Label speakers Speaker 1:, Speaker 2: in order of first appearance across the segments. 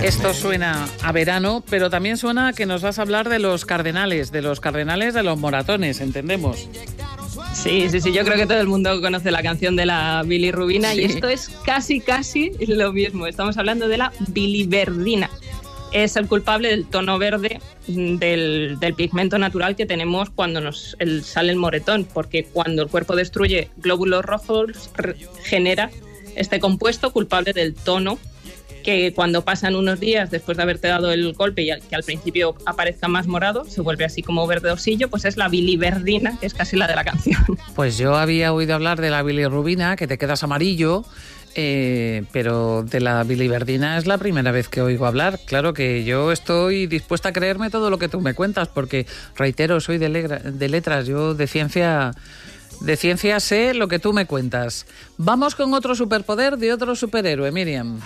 Speaker 1: Esto suena a verano, pero también suena a que nos vas a hablar de los cardenales de los moratones, entendemos.
Speaker 2: Sí, yo creo que todo el mundo conoce la canción de la bilirrubina, sí. Y esto es casi lo mismo. Estamos hablando de la biliverdina. Es el culpable del tono verde del pigmento natural que tenemos cuando sale el moretón, porque cuando el cuerpo destruye glóbulos rojos genera este compuesto culpable del tono, que cuando pasan unos días después de haberte dado el golpe y que al principio aparezca más morado, se vuelve así como verdosillo, pues es la biliverdina, que es casi la de la canción.
Speaker 1: Pues yo había oído hablar de la bilirrubina, que te quedas amarillo, pero de la biliverdina es la primera vez que oigo hablar. Claro que yo estoy dispuesta a creerme todo lo que tú me cuentas, porque, reitero, soy de letras, yo de ciencia sé lo que tú me cuentas. Vamos con otro superpoder de otro superhéroe, Miriam.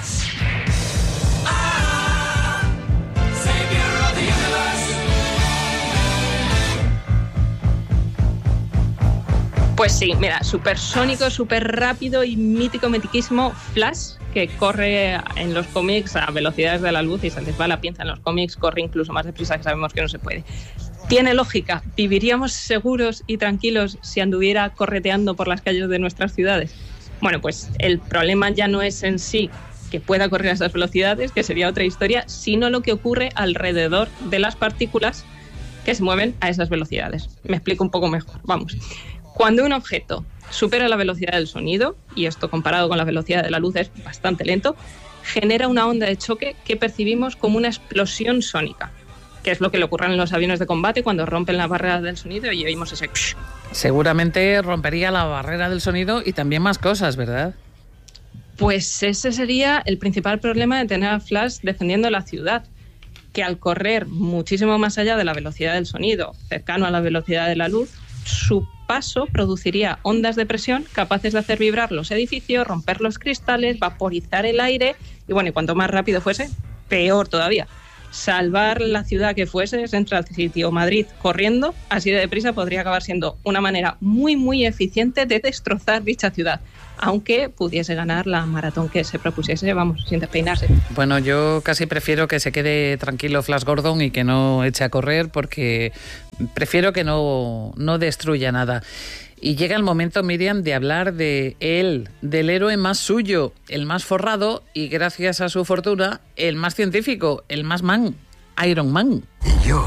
Speaker 2: Pues sí, mira, supersónico, súper rápido y mitiquísimo Flash, que corre en los cómics a velocidades de la luz y se les va la pinza en los cómics, corre incluso más deprisa, que sabemos que no se puede. Tiene lógica. ¿Viviríamos seguros y tranquilos si anduviera correteando por las calles de nuestras ciudades? Bueno, pues el problema ya no es en sí que pueda correr a esas velocidades, que sería otra historia, sino lo que ocurre alrededor de las partículas que se mueven a esas velocidades. Me explico un poco mejor. Vamos. Cuando un objeto supera la velocidad del sonido, y esto comparado con la velocidad de la luz es bastante lento, genera una onda de choque que percibimos como una explosión sónica, que es lo que le ocurre en los aviones de combate cuando rompen la barrera del sonido y oímos ese...
Speaker 1: Seguramente rompería la barrera del sonido y también más cosas, ¿verdad?
Speaker 2: Pues ese sería el principal problema de tener a Flash defendiendo la ciudad, que al correr muchísimo más allá de la velocidad del sonido, cercano a la velocidad de la luz, su paso produciría ondas de presión capaces de hacer vibrar los edificios, romper los cristales, vaporizar el aire y bueno, y cuanto más rápido fuese, peor todavía. Salvar la ciudad que fuese, Central City o Madrid, corriendo así de deprisa podría acabar siendo una manera muy eficiente de destrozar dicha ciudad, aunque pudiese ganar la maratón que se propusiese, vamos, sin despeinarse.
Speaker 1: Bueno, yo casi prefiero que se quede tranquilo Flash Gordon y que no eche a correr, porque prefiero que no destruya nada. Y llega el momento, Miriam, de hablar de él, del héroe más suyo, el más forrado y, gracias a su fortuna, el más científico, el más man, Iron Man.
Speaker 3: Y yo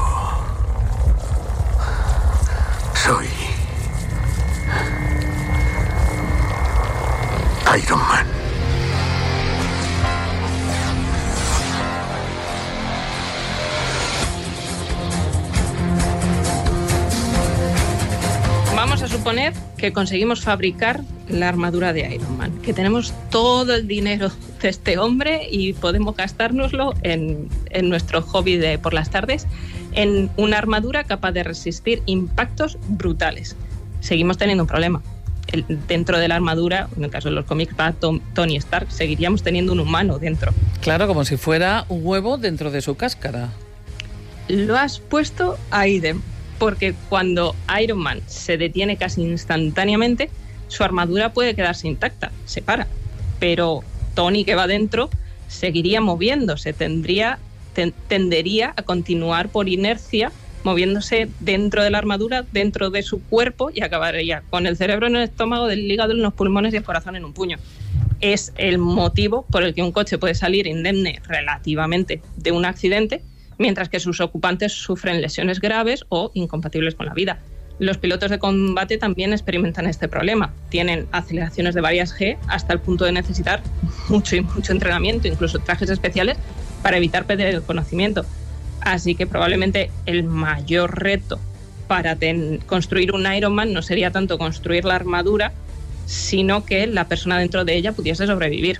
Speaker 3: soy Iron Man.
Speaker 2: Vamos a suponer que conseguimos fabricar la armadura de Iron Man, que tenemos todo el dinero de este hombre y podemos gastárnoslo en nuestro hobby de por las tardes, en una armadura capaz de resistir impactos brutales. Seguimos teniendo un problema. Dentro de la armadura, en el caso de los cómics para Tony Stark, seguiríamos teniendo un humano dentro.
Speaker 1: Claro, como si fuera un huevo dentro de su cáscara.
Speaker 2: Lo has puesto ahí, porque cuando Iron Man se detiene casi instantáneamente, su armadura puede quedarse intacta, se para, pero Tony, que va dentro, seguiría moviéndose, tendería a continuar por inercia moviéndose dentro de la armadura, dentro de su cuerpo, y acabaría con el cerebro en el estómago, del hígado en los pulmones y el corazón en un puño. Es el motivo por el que un coche puede salir indemne relativamente de un accidente, mientras que sus ocupantes sufren lesiones graves o incompatibles con la vida. Los pilotos de combate también experimentan este problema. Tienen aceleraciones de varias G hasta el punto de necesitar mucho entrenamiento, incluso trajes especiales, para evitar perder el conocimiento. Así que probablemente el mayor reto para construir un Iron Man no sería tanto construir la armadura, sino que la persona dentro de ella pudiese sobrevivir.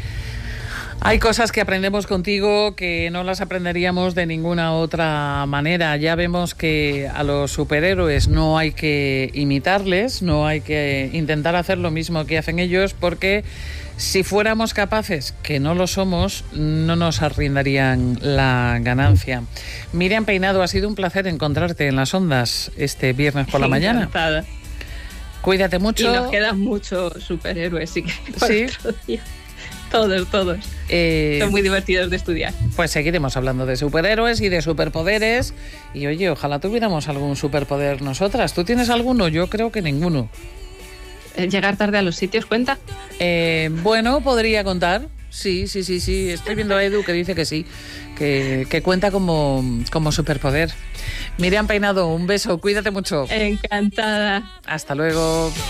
Speaker 1: Hay cosas que aprendemos contigo que no las aprenderíamos de ninguna otra manera. Ya vemos que a los superhéroes no hay que imitarles, no hay que intentar hacer lo mismo que hacen ellos, porque si fuéramos capaces, que no lo somos, no nos arrendarían la ganancia. Miriam Peinado, ha sido un placer encontrarte en las ondas este viernes por la mañana.
Speaker 2: Encantada.
Speaker 1: Cuídate mucho.
Speaker 2: Y nos quedan muchos superhéroes, sí que
Speaker 1: sí.
Speaker 2: otro día. Todos. Son muy divertidos de estudiar.
Speaker 1: Pues seguiremos hablando de superhéroes y de superpoderes. Y oye, ojalá tuviéramos algún superpoder nosotras. ¿Tú tienes alguno? Yo creo que ninguno.
Speaker 2: ¿Llegar tarde a los sitios cuenta?
Speaker 1: Bueno, podría contar. Sí. Estoy viendo a Edu que dice que sí, que cuenta como superpoder. Miriam Peinado, un beso, cuídate mucho.
Speaker 2: Encantada.
Speaker 1: Hasta luego.